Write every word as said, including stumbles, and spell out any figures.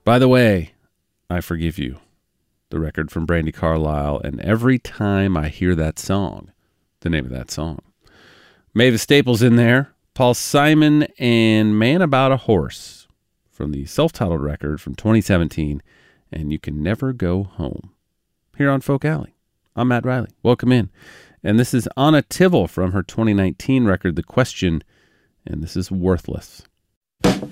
By the Way, I Forgive You, the record from Brandi Carlile, and Every Time I Hear That Song, the name of that song. Mavis Staples in there, Paul Simon, and Man About a Horse from the self-titled record from twenty seventeen, and You Can Never Go Home, here on Folk Alley. I'm Matt Riley. Welcome in. And this is Anna Tivel from her twenty nineteen record, The Question, and this is Worthless.